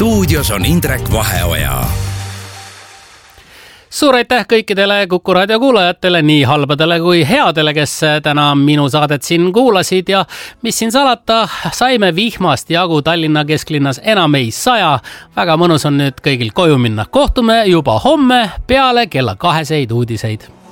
Stuudios on Indrek Vaheoja. Suur aitäh kõikidele Kuku raadio kuulajatele, nii halbadele kui headele, kes täna minu saadet siin kuulasid ja mis siin salata, saime vihmast jagu Tallinna kesklinnas enam ei saja. Väga mõnus on nüüd kõigil koju minna. Kohtume juba homme peale kella 2 uudiseid.